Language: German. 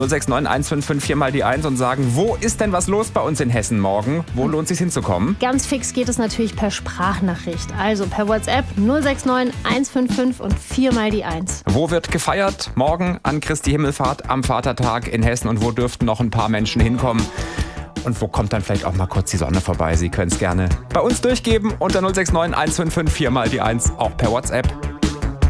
069 155 4 mal die 1 und sagen, wo ist denn was los bei uns in Hessen morgen? Wo lohnt es sich hinzukommen? Ganz fix geht es natürlich per Sprachnachricht. Also per WhatsApp 069 155 und 4 mal die 1. Wo wird gefeiert morgen an Christi Himmelfahrt am Vatertag in Hessen und wo dürften noch ein paar Menschen hinkommen? Und wo kommt dann vielleicht auch mal kurz die Sonne vorbei? Sie können es gerne bei uns durchgeben unter 069 155 4 mal die 1, auch per WhatsApp.